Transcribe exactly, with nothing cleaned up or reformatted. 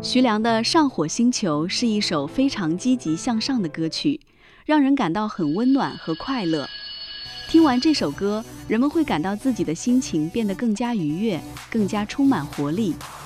徐良的《上火星球》是一首非常积极向上的歌曲，让人感到很温暖和快乐。听完这首歌，人们会感到自己的心情变得更加愉悦，更加充满活力。